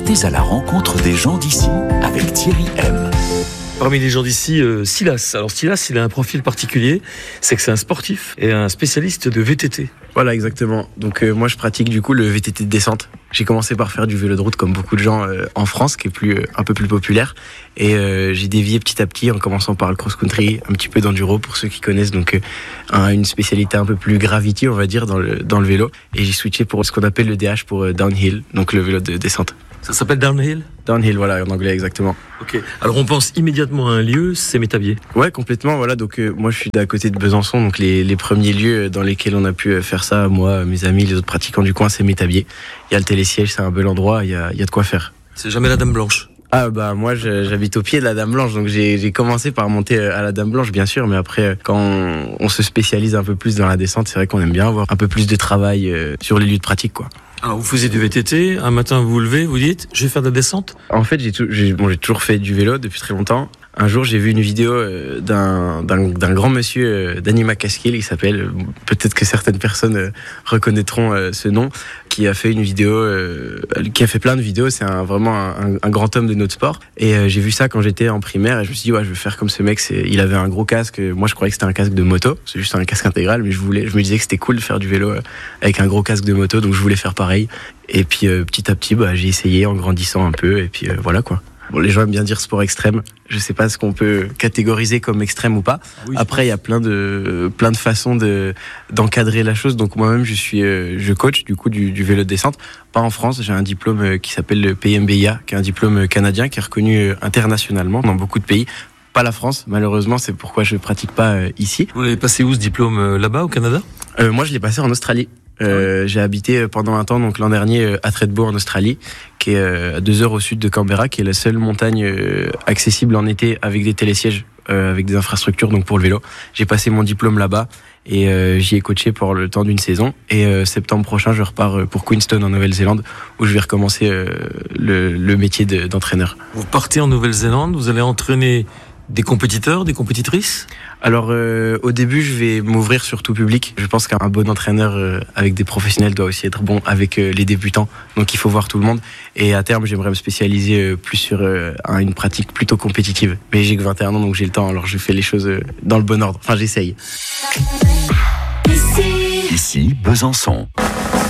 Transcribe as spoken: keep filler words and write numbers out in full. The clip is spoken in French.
Partez à la rencontre des gens d'ici avec Thierry M. Parmi les gens d'ici, euh, Silas. Alors Silas, il a un profil particulier, c'est que c'est un sportif et un spécialiste de V T T. Voilà, exactement. Donc euh, moi, je pratique du coup le V T T de descente. J'ai commencé par faire du vélo de route comme beaucoup de gens euh, en France, qui est plus euh, un peu plus populaire. Et euh, j'ai dévié petit à petit en commençant par le cross-country, un petit peu d'enduro pour ceux qui connaissent. Donc euh, un, une spécialité un peu plus gravity, on va dire, dans le dans le vélo. Et j'ai switché pour ce qu'on appelle le D H pour euh, downhill, donc le vélo de descente. Ça s'appelle downhill ? Downhill, voilà, en anglais, exactement. Ok. Alors on pense immédiatement à un lieu, c'est Métabier. Ouais, complètement. Voilà. Donc euh, moi, je suis d'à côté de Besançon, donc les, les premiers lieux dans lesquels on a pu faire ça, moi, mes amis, les autres pratiquants du coin, c'est Métabier. Il y a le télésiège, c'est un bel endroit. Il y a, il y a de quoi faire. C'est jamais la Dame Blanche. Ah bah moi je, j'habite au pied de la Dame Blanche, donc j'ai, j'ai commencé par monter à la Dame Blanche bien sûr, mais après quand on, on se spécialise un peu plus dans la descente, c'est vrai qu'on aime bien avoir un peu plus de travail euh, sur les lieux de pratique, quoi. Alors vous faisiez du V T T, un matin vous vous levez, vous dites je vais faire de la descente. En fait j'ai, tout, j'ai, bon, j'ai toujours fait du vélo depuis très longtemps. Un jour, j'ai vu une vidéo euh, d'un, d'un, d'un grand monsieur, euh, d'Anima Casquil, il s'appelle, peut-être que certaines personnes euh, reconnaîtront euh, ce nom, qui a fait une vidéo, euh, qui a fait plein de vidéos, c'est un, vraiment un, un grand homme de notre sport. Et euh, j'ai vu ça quand j'étais en primaire, et je me suis dit, ouais, je veux faire comme ce mec, c'est, il avait un gros casque, moi je croyais que c'était un casque de moto, c'est juste un casque intégral, mais je voulais, je me disais que c'était cool de faire du vélo euh, avec un gros casque de moto, donc je voulais faire pareil. Et puis euh, petit à petit, bah, j'ai essayé en grandissant un peu, et puis euh, voilà quoi. Bon, les gens aiment bien dire sport extrême. Je sais pas ce qu'on peut catégoriser comme extrême ou pas. Oui, après, il y a plein de plein de façons de d'encadrer la chose. Donc moi-même, je suis euh, je coach du coup du, du vélo de descente. Pas en France. J'ai un diplôme qui s'appelle le P M B I A, qui est un diplôme canadien qui est reconnu internationalement dans beaucoup de pays. Pas la France, malheureusement. C'est pourquoi je pratique pas euh, ici. Vous l'avez passé où ce diplôme, euh, là-bas au Canada ? euh, Moi, je l'ai passé en Australie. Euh, ouais. J'ai habité pendant un temps, donc l'an dernier, à Thredbo en Australie, qui est à deux heures au sud de Canberra, qui est la seule montagne euh, accessible en été avec des télésièges, euh, avec des infrastructures, donc pour le vélo. J'ai passé mon diplôme là-bas et euh, j'y ai coaché pour le temps d'une saison. Et euh, septembre prochain, je repars pour Queenstown en Nouvelle-Zélande, où je vais recommencer euh, le, le métier de, d'entraîneur. Vous partez en Nouvelle-Zélande, vous allez entraîner des compétiteurs, des compétitrices ? Alors euh, au début je vais m'ouvrir sur tout public. Je pense qu'un bon entraîneur euh, avec des professionnels doit aussi être bon avec euh, les débutants. Donc il faut voir tout le monde. Et à terme j'aimerais me spécialiser euh, plus sur euh, une pratique plutôt compétitive. Mais j'ai que vingt et un ans donc j'ai le temps, alors je fais les choses euh, dans le bon ordre. Enfin j'essaye. Ici Besançon.